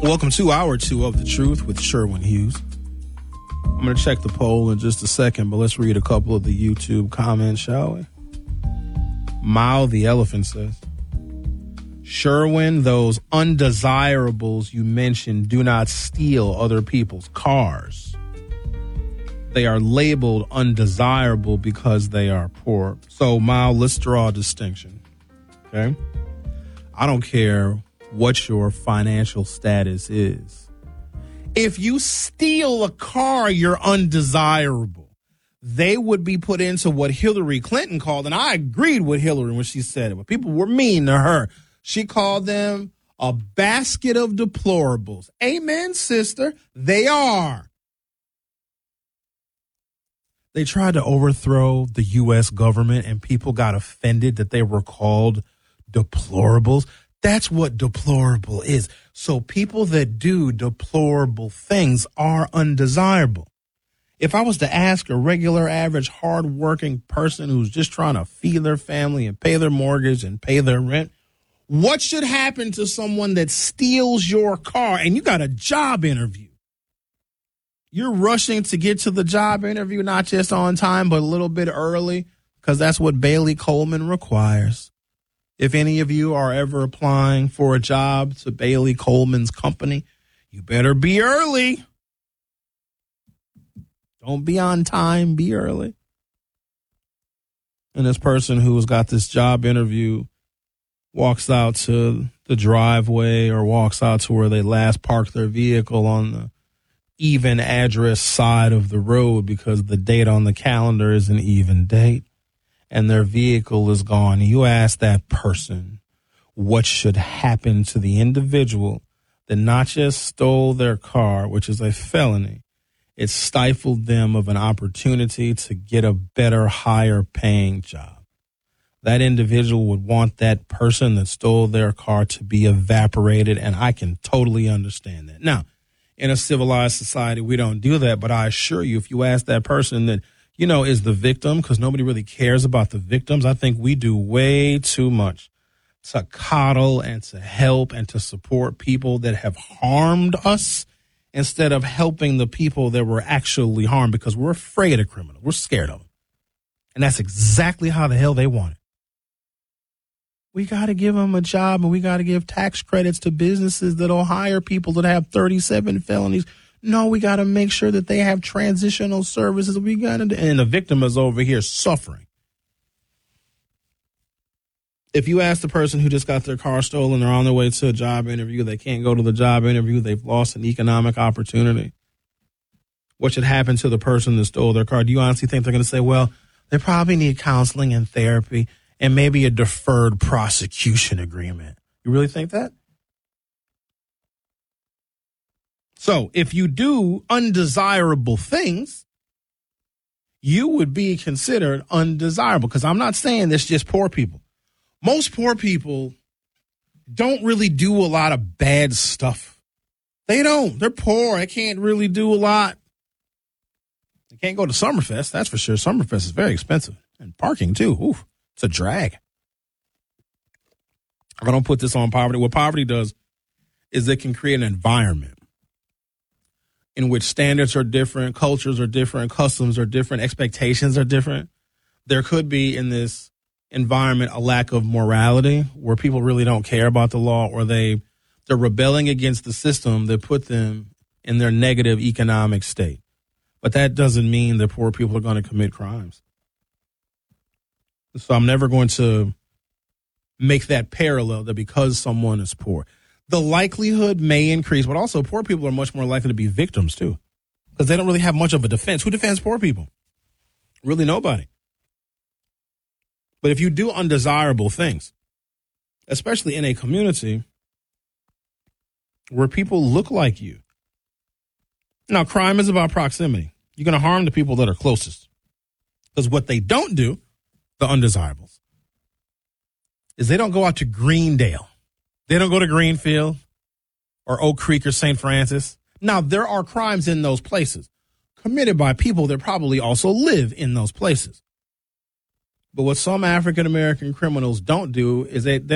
Welcome to Hour 2 of The Truth with Sherwin Hughes. I'm going to check the poll in just a second, but let's read a couple of the YouTube comments, shall we? Mao the Elephant says, Sherwin, those undesirables you mentioned do not steal other people's cars. They are labeled undesirable because they are poor. So, Mao, let's draw a distinction, okay? I don't care what your financial status is. If you steal a car, you're undesirable. They would be put into what Hillary Clinton called, and I agreed with Hillary when she said it, but people were mean to her. She called them a basket of deplorables. Amen, sister. They are. They tried to overthrow the U.S. government, and people got offended that they were called deplorables. That's what deplorable is. So people that do deplorable things are undesirable. If I was to ask a regular, average, hardworking person who's just trying to feed their family and pay their mortgage and pay their rent, what should happen to someone that steals your car and you got a job interview? You're rushing to get to the job interview, not just on time, but a little bit early, because that's what Bailey Coleman requires. If any of you are ever applying for a job to Bailey Coleman's company, you better be early. Don't be on time, be early. And this person who's got this job interview walks out to the driveway or walks out to where they last parked their vehicle on the even address side of the road because the date on the calendar is an even date. And their vehicle is gone. You ask that person what should happen to the individual that not just stole their car, which is a felony, it stifled them of an opportunity to get a better, higher paying job. That individual would want that person that stole their car to be evaporated, and I can totally understand that. Now, in a civilized society, we don't do that, but I assure you, if you ask that person that is the victim, because nobody really cares about the victims. I think we do way too much to coddle and to help and to support people that have harmed us instead of helping the people that were actually harmed, because we're afraid of criminals. We're scared of them. And that's exactly how the hell they want it. We got to give them a job, and we got to give tax credits to businesses that'll hire people that have 37 felonies. No, we got to make sure that they have transitional services. We got to, and the victim is over here suffering. If you ask the person who just got their car stolen, they're on their way to a job interview, they can't go to the job interview, they've lost an economic opportunity, what should happen to the person that stole their car? Do you honestly think they're going to say, well, they probably need counseling and therapy and maybe a deferred prosecution agreement? You really think that? So if you do undesirable things, you would be considered undesirable, because I'm not saying this just poor people. Most poor people don't really do a lot of bad stuff. They don't. They're poor. They can't really do a lot. They can't go to Summerfest, that's for sure. Summerfest is very expensive. And parking, too. Oof, it's a drag. I don't put this on poverty. What poverty does is it can create an environment in which standards are different, cultures are different, customs are different, expectations are different. There could be in this environment a lack of morality where people really don't care about the law, or they're rebelling against the system that put them in their negative economic state. But that doesn't mean that poor people are going to commit crimes. So I'm never going to make that parallel that because someone is poor, the likelihood may increase, but also poor people are much more likely to be victims, too, because they don't really have much of a defense. Who defends poor people? Really nobody. But if you do undesirable things, especially in a community where people look like you. Now, crime is about proximity. You're going to harm the people that are closest, because what they don't do, the undesirables, is they don't go out to Greendale. They don't go to Greenfield or Oak Creek or St. Francis. Now, there are crimes in those places committed by people that probably also live in those places. But what some African-American criminals don't do is they